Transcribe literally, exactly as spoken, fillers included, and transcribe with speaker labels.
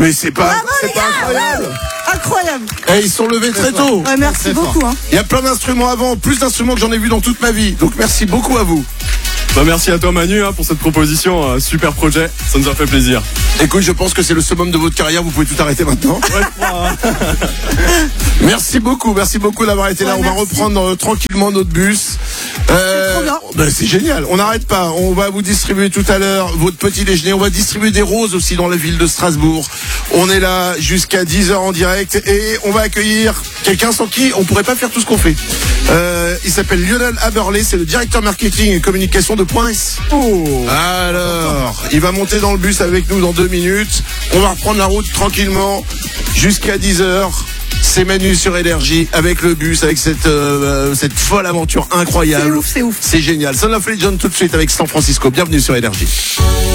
Speaker 1: Mais c'est pas,
Speaker 2: Bravo,
Speaker 1: c'est
Speaker 2: les
Speaker 1: pas
Speaker 2: gars,
Speaker 1: incroyable.
Speaker 2: ouais. Incroyable.
Speaker 1: Et ils sont levés très tôt.
Speaker 2: Ouais, merci
Speaker 3: Très
Speaker 2: beaucoup. Hein.
Speaker 1: Il y a plein d'instruments avant, plus d'instruments que j'en ai vu dans toute ma vie. Donc merci beaucoup à vous.
Speaker 4: Bah, merci à toi Manu hein, pour cette proposition, euh, super projet, ça nous a fait plaisir.
Speaker 1: Écoute, je pense que c'est le summum de votre carrière, vous pouvez tout arrêter maintenant. Merci beaucoup, merci beaucoup d'avoir été là.
Speaker 2: Ouais,
Speaker 1: on va
Speaker 2: merci.
Speaker 1: reprendre euh, tranquillement notre bus. Euh,
Speaker 2: C'est trop bien.
Speaker 1: ben, c'est génial, on n'arrête pas. On va vous distribuer tout à l'heure votre petit déjeuner. On va distribuer des roses aussi dans la ville de Strasbourg. On est là jusqu'à dix heures en direct et on va accueillir quelqu'un sans qui on pourrait pas faire tout ce qu'on fait. Euh, il s'appelle Lionel Haberlé, c'est le directeur marketing et communication de Point S.
Speaker 4: Oh.
Speaker 1: Alors, il va monter dans le bus avec nous dans deux minutes. On va reprendre la route tranquillement jusqu'à dix heures. C'est Manu sur Énergie avec le bus, avec cette euh, cette folle aventure incroyable.
Speaker 2: C'est ouf, c'est ouf.
Speaker 1: C'est génial. Son of Legend tout de suite avec San Francisco. Bienvenue sur Énergie.